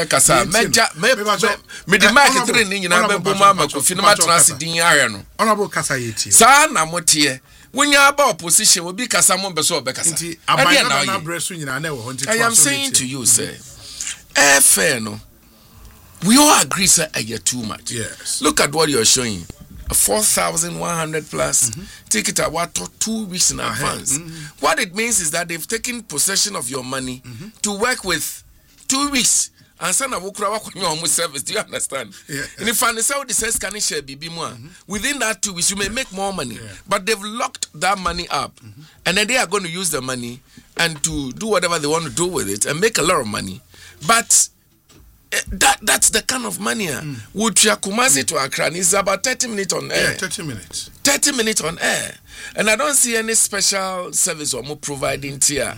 Ekasa meja me di market three ni nyina be boma makofi no matrans din ahwe no. Honorable Kasa yeti. Sa na motie. Wonya aba opposition obi kasa mo be so obekasa. Nti abaya na bresu nyina na wo honti. I am saying to you say fair no. We all agree say too much. Yes. Look at what you're showing. 4,100 plus ticket award 2 weeks in advance. What it means is that they've taken possession of your money to work with 2 weeks. And son of Ukrawa service, do you understand? Yeah. And if I say the says can share within that 2 weeks you may make more money. Yeah. But they've locked that money up. And then they are going to use the money and to do whatever they want to do with it and make a lot of money. But that's the kind of money. Would you Kumasi to Accra is about 30 minutes on air. Yeah, 30 minutes. 30 minutes on air. And I don't see any special service or more providing here.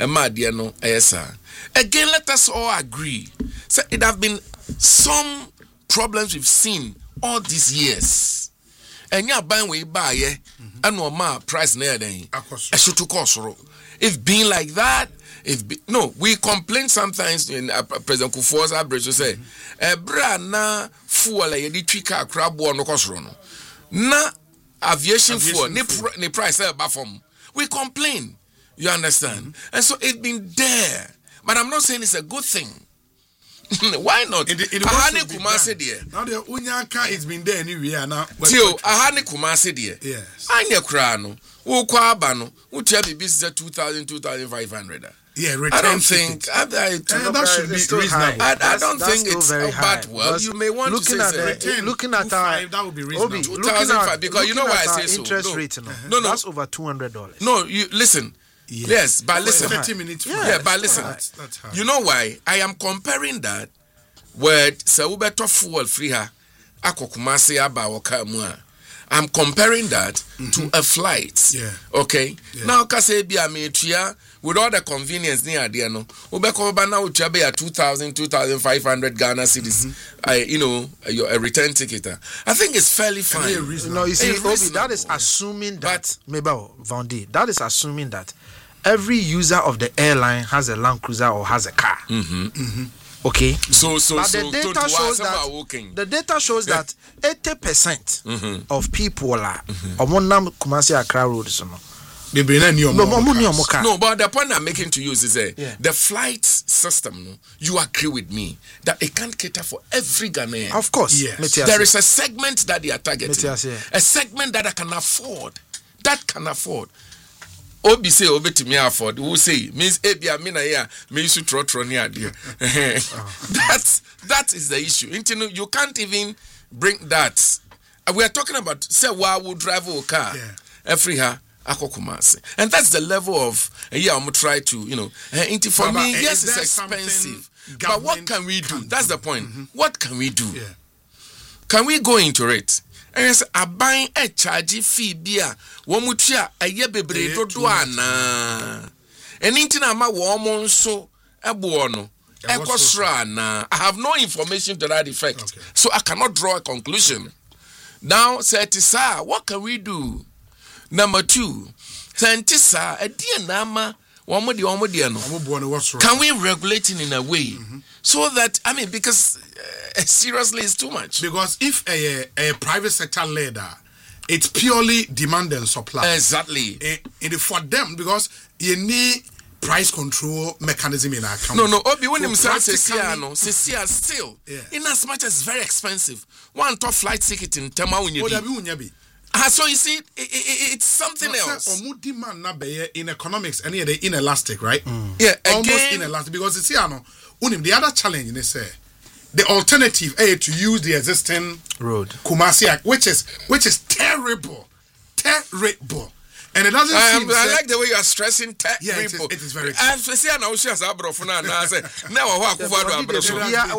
Again, let us all agree. So it have been some problems we've seen all these years. And you're buying way buy and no price near then. I should to cost. If being like that, we complain sometimes in President Kufuor's average to say, bra na fuel ye di twika crab no cost na aviation fuel ni price from. We complain. You understand? And so it's been there. But I'm not saying it's a good thing. Why not? Ahane Kumasi there. Now the Unyaka it's been there anyway now. Tio Ahane Kumasi there. Yes. Anya kra no. Wo kwa aba no. Wo tia bibi 2,500. Yeah, I don't think that should be reasonable. I don't think it's bad. Well, you may want to say looking at our that would be reasonable. 2,500 because you know why I say so. Interest rate no, that's over $200. No, you listen. Yes, but listen. 30 minutes. Yeah, but listen. That's hard. You know why? I am comparing that with Saubeto fuel free ha akokumase aba wakamua. I'm comparing that to a flight. Yeah. Okay. Yeah. Now, kase bi ametua with all the convenience near there no. Ubeko ba na utua be 2,000, 2,500 Ghana cedis. A return ticket. I think it's fairly fine. No, you see, Obi, that is assuming that Vondi, that is assuming that every user of the airline has a Land Cruiser or has a car. Okay. So the data shows that 80% of people are on Kumasi Accra Road. No, but the point I'm making to you is the flight system. You agree with me that it can't cater for every Ghanaian. Of course, yes. There is a segment that they are targeting. A segment that I can afford. That can afford. Obi say obi to me afford. Who say means ebia me na here me use trotro ni ade. That is the issue. You can't even bring that. We are talking about say why would drive a car. Every Akokumasi. And that's the level of try to, for me, yes, it's expensive. But what can we do? That's the point. What can we do? Yeah. Can we go into it? And yes, a buying a charge fee beer, Womutia, a yebebre do ana. And intinama womon so a buono. I have no information to that effect. Okay. So I cannot draw a conclusion. Now, Tisa, what can we do? Number 2, Tisa, a dear nama, can we regulate it in a way so that, because seriously, it's too much. Because if a private sector leader, it's purely demand and supply. Exactly. For them, because you need price control mechanism in our account. No. Obi when himself says still, in as much as very expensive. One top flight ticket in Tema Unyabi. So you see, it's something else. In economics, and they're inelastic, right? Yeah, almost inelastic because it's the other challenge is the alternative to use the existing road Kumasi, which is terrible. And it doesn't seem. I like the way you are stressing terrible. Yeah, it is very. I say now she has abrofuna na say now wa akufado abroso.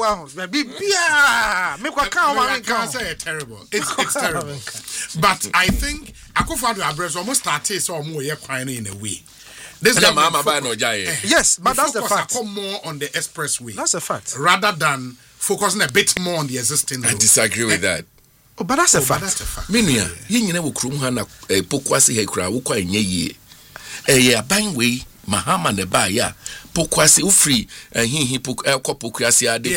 I can't say terrible. It's terrible. But I think akufado abroso almost started so more in a way. This yes, but that's the fact. Come more on the expressway. That's a fact. Rather than focusing a bit more on the existing road. I disagree with that. Oh, but that's a fact. Minia, you know, Krumhana, a Pokwasi Hekra, Uka ye. A bang way, Mahama Nebaya, Pokwasi Ufri, and he pok Elko Pokrasia.